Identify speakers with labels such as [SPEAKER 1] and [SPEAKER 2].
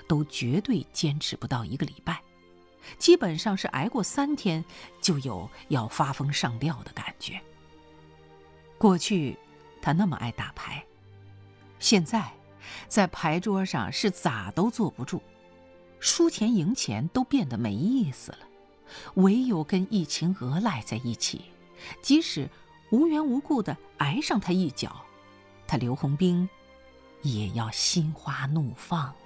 [SPEAKER 1] 都绝对坚持不到1个礼拜，基本上是挨过3天就有要发疯上吊的感觉。过去他那么爱打牌，现在在牌桌上是咋都坐不住，输钱赢钱都变得没意思了，唯有跟逸秦娥赖在一起，即使无缘无故地挨上他一脚，他刘洪兵也要心花怒放。